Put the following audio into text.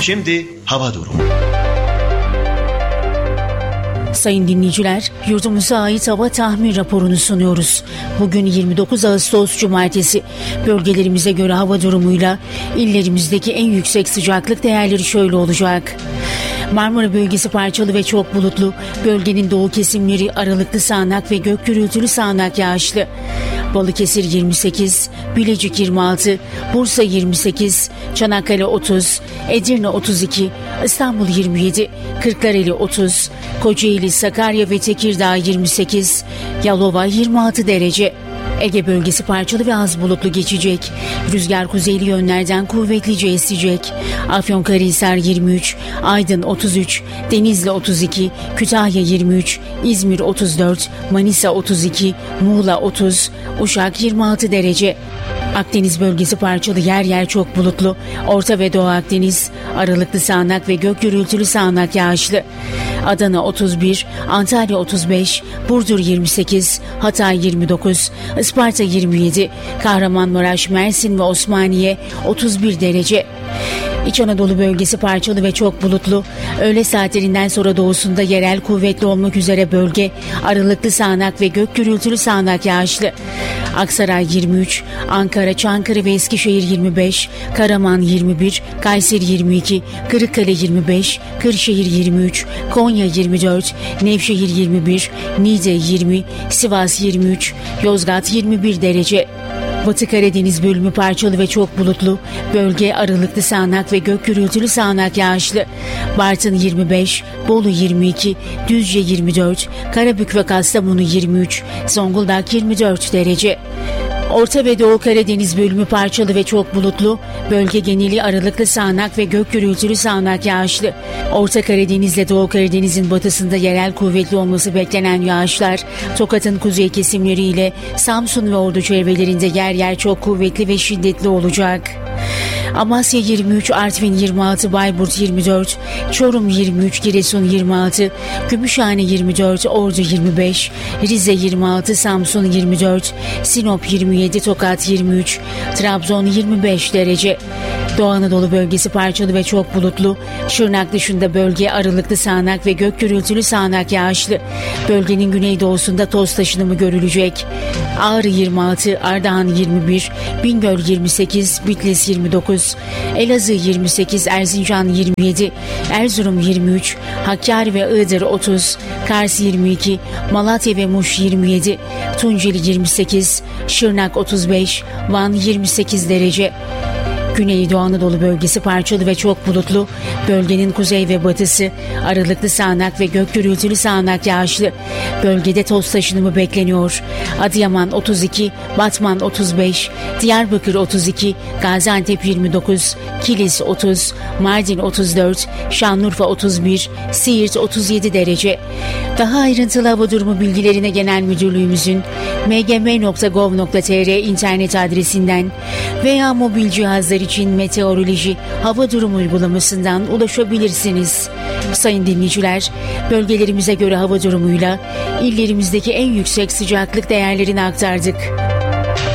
Şimdi hava durumu. Sayın dinleyiciler, yurdumuza ait hava tahmin raporunu sunuyoruz. Bugün 29 Ağustos Cumartesi. Bölgelerimize göre hava durumuyla illerimizdeki en yüksek sıcaklık değerleri şöyle olacak. Marmara bölgesi parçalı ve çok bulutlu. Bölgenin doğu kesimleri aralıklı sağanak ve gök gürültülü sağanak yağışlı. Balıkesir 28, Bilecik 26, Bursa 28, Çanakkale 30, Edirne 32, İstanbul 27, Kırklareli 30, Kocaeli, Sakarya ve Tekirdağ 28, Yalova 26 derece. Ege bölgesi parçalı ve az bulutlu geçecek. Rüzgar kuzeyli yönlerden kuvvetlice esecek. Afyonkarahisar 23, Aydın 33, Denizli 32, Kütahya 23, İzmir 34, Manisa 32, Muğla 30, Uşak 26 derece. Akdeniz bölgesi parçalı, yer yer çok bulutlu. Orta ve Doğu Akdeniz aralıklı sağanak ve gök gürültülü sağanak yağışlı. Adana 31, Antalya 35, Burdur 28, Hatay 29, Isparta 27, Kahramanmaraş, Mersin ve Osmaniye 31 derece. İç Anadolu bölgesi parçalı ve çok bulutlu. Öğle saatlerinden sonra doğusunda yerel kuvvetli olmak üzere bölge aralıklı sağanak ve gök gürültülü sağanak yağışlı. Aksaray 23, Ankara, Çankırı ve Eskişehir 25, Karaman 21, Kayseri 22, Kırıkkale 25, Kırşehir 23, Konya 24, Nevşehir 21, Niğde 20, Sivas 23, Yozgat 21 derece. Batı Karadeniz bölümü parçalı ve çok bulutlu. Bölge aralıklı sağanak ve gök gürültülü sağanak yağışlı. Bartın 25, Bolu 22, Düzce 24, Karabük ve Kastamonu 23, Zonguldak 24 derece. Orta ve Doğu Karadeniz bölümü parçalı ve çok bulutlu. Bölge geneli aralıklı sağanak ve gök gürültülü sağanak yağışlı. Orta Karadeniz ile Doğu Karadeniz'in batısında yerel kuvvetli olması beklenen yağışlar, Tokat'ın kuzey kesimleriyle Samsun ve Ordu çevrelerinde yer yer çok kuvvetli ve şiddetli olacak. Amasya 23, Artvin 26, Bayburt 24, Çorum 23, Giresun 26, Gümüşhane 24, Ordu 25, Rize 26, Samsun 24, Sinop 27, Tokat 23, Trabzon 25 derece. Doğu Anadolu bölgesi parçalı ve çok bulutlu. Şırnak dışında bölge aralıklı sağanak ve gök gürültülü sağanak yağışlı. Bölgenin güneydoğusunda toz taşınımı görülecek. Ağrı 26, Ardahan 21, Bingöl 28, Bitlis 29, Elazığ 28, Erzincan 27, Erzurum 23, Hakkari ve Iğdır 30, Kars 22, Malatya ve Muş 27, Tunceli 28, Şırnak 35, Van 28 derece. Güneydoğu Anadolu bölgesi parçalı ve çok bulutlu. Bölgenin kuzey ve batısı aralıklı sağanak ve gök gürültülü sağanak yağışlı. Bölgede toz taşınımı bekleniyor. Adıyaman 32, Batman 35, Diyarbakır 32, Gaziantep 29, Kilis 30, Mardin 34, Şanlıurfa 31, Siirt 37 derece. Daha ayrıntılı hava durumu bilgilerine Genel Müdürlüğümüzün mgm.gov.tr internet adresinden veya mobil cihazlar için meteoroloji hava durumu uygulamasından ulaşabilirsiniz. Sayın dinleyiciler, bölgelerimize göre hava durumuyla illerimizdeki en yüksek sıcaklık değerlerini aktardık.